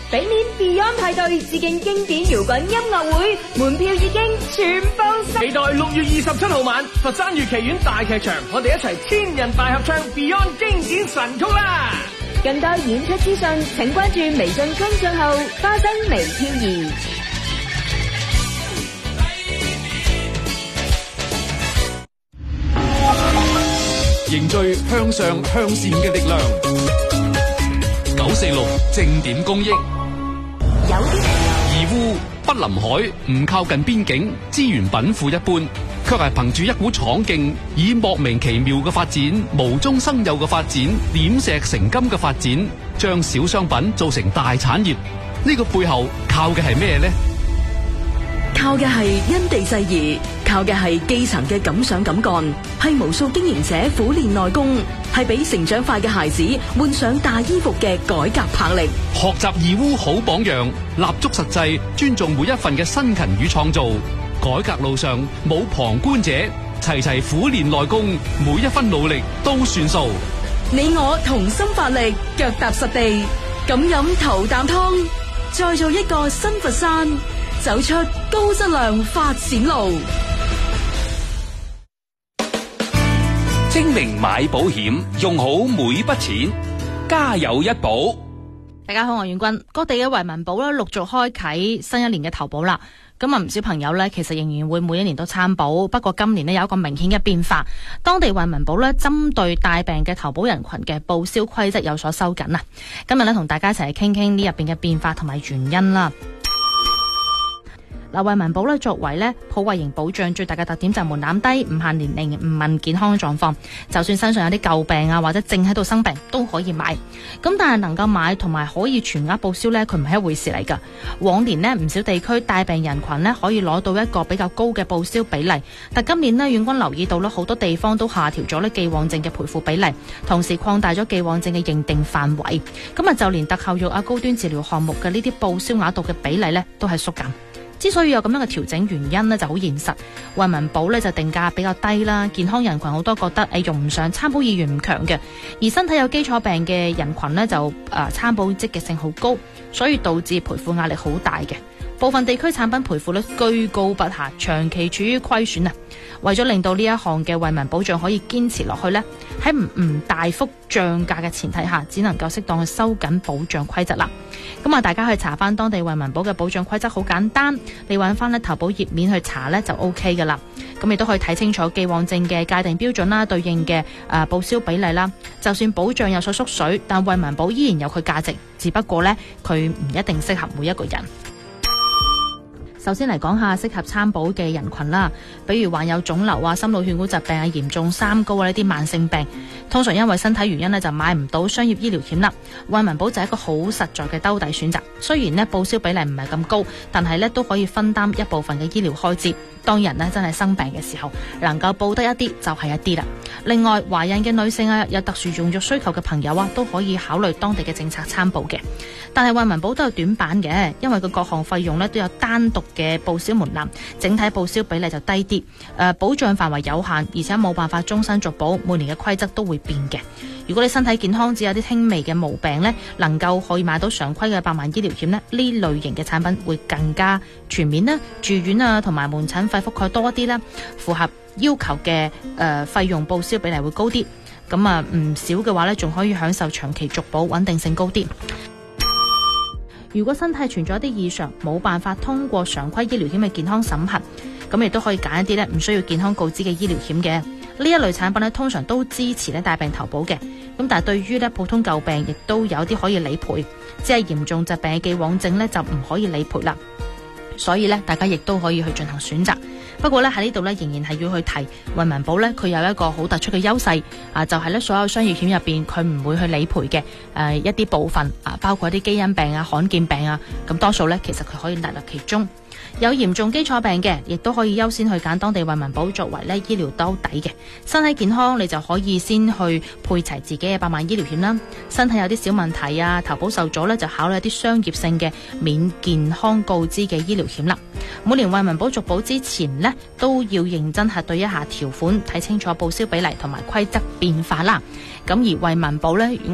俾面 Beyond 派對致敬經典搖滾音樂會，門票已經全部售。 期待6月27號晚佛山粵劇院大劇場，我哋一齊千人大合唱 Beyond 經典神曲啦！ 更多演出資訊，請關注微信公眾號花生微漂移。 凝聚向上向善嘅力量。946正點公益。 有啲義烏不臨海，唔靠近邊境，資源稟賦一般，卻係憑住一股闖勁，以莫名其妙嘅發展、無中生有嘅發展、點石成金嘅發展，將小商品做成大產業。呢個背後靠嘅係咩呢？ 靠嘅係因地制宜，靠嘅係基層嘅敢想敢幹，係無數經營者苦練內功，係俾成長快嘅孩子換上大衣服嘅改革魄力。 學習義烏好榜樣，立足實際，尊重每一份嘅辛勤與創造。改革路上冇旁觀者，齊齊苦練內功，每一分努力都算數。 你我同心發力，腳踏實地，敢飲頭啖湯，再做一個新佛山，走出高質量發展路。 精明買保險，用好每筆錢，家有一保。 大家好，我係遠君。各地嘅惠民保咧陸續開啟新一年嘅投保啦。咁啊，唔少朋友呢，其實仍然會每一年都參保，不過今年呢，有一個明顯嘅變化，當地惠民保呢，針對大病嘅投保人群嘅報銷規則有所收緊啊。今日呢，同大家一齊嚟傾傾呢入邊嘅變化同埋原因啦。惠民保咧作為咧普惠型保障最大嘅特點就係門檻低，唔限年齡，唔問健康狀況，就算身上有啲舊病啊或者正喺度生病都可以買。咁但係能夠買同埋可以全額報銷咧，佢唔係一回事嚟㗎。往年呢，唔少地區大病人群呢可以攞到一個比較高嘅報銷比例，但今年呢，遠軍留意到咧好多地方都下調咗咧既往症嘅賠付比例，同時擴大咗既往症嘅認定範圍。咁啊，就連特效藥啊高端治療項目嘅呢啲報銷額度嘅比例咧都係縮減。之所以有咁樣嘅調整原因呢，就好現實。惠民保呢就定價比較低啦，健康人群好多覺得用唔上，參保意願唔強嘅，而身體有基礎病嘅人群呢，就參保積極性好高，所以導致賠付壓力好大嘅。部分地區產品賠付率居高不下，長期處於虧損啊！為咗令到呢一項嘅惠民保障可以堅持落去呢，喺唔大幅漲價嘅前提下，只能夠適當去收緊保障規則啦。咁啊，大家去查翻當地惠民保嘅保障規則，好簡單，你揾翻咧投保頁面去查呢就 OK 噶啦。咁亦都可以睇清楚既往症嘅界定標準啦，對應嘅報銷比例啦。就算保障有所縮水，但惠民保依然有佢價值，只不過呢，佢唔一定適合每一個人。首先嚟講下適合參保嘅人群啦，比如患有腫瘤啊、心腦血管疾病啊、嚴重三高啊呢啲慢性病，通常因為身體原因呢就買唔到商業醫療險啦。惠民保就係一個好實在嘅兜底選擇，雖然呢報銷比例唔係咁高，但係呢都可以分擔一部分嘅醫療開支。當人呢真係生病嘅時候，能夠報得一啲就係一啲啦。另外，懷孕嘅女性啊，有特殊用藥需求嘅朋友啊，都可以考慮當地嘅政策參保嘅。但係惠民保都有短板嘅，因為佢各項費用呢都有單獨嘅報銷門檻，整體報銷比例就低啲。保障範圍有限，而且冇辦法終身續保，每年嘅規則都會變嘅。如果你身體健康，只有啲輕微嘅毛病呢，能夠可以買到常規嘅100萬醫療險呢，呢類型嘅產品會更加全面啦，住院啊同埋門診費覆蓋多啲啦，符合要求嘅費用報銷比例會高啲。咁啊唔少嘅話呢，仲可以享受長期續保，穩定性高啲。如果身體存在一啲異常，冇辦法通過常規醫療險嘅健康審核，咁亦都可以揀一啲咧唔需要健康告知嘅醫療險嘅。呢一類產品咧，通常都支持咧大病投保嘅。咁但係對於咧普通舊病，亦都有啲可以理賠，只係嚴重疾病嘅既往症咧就唔可以理賠啦。所以咧，大家亦都可以去進行選擇。不過咧喺呢度咧，仍然係要去提惠民保咧，佢有一個好突出嘅優勢啊，就係咧所有商業險入邊，佢唔會去理賠嘅一啲部分啊，包括一啲基因病啊、罕見病啊，咁多數咧其實佢可以納入其中。有嚴重基礎病嘅，亦都可以優先去揀當地惠民保作為咧醫療兜底嘅。身體健康，你就可以先去配齊自己嘅100萬醫療險啦。身體有啲小問題啊，投保受阻咧，就考慮一啲商業性嘅免健康告知嘅醫療險啦。每年惠民保續保之前呢，都要認真核對一下條款，睇清楚報銷比例同埋規則變化啦。咁而惠民保呢，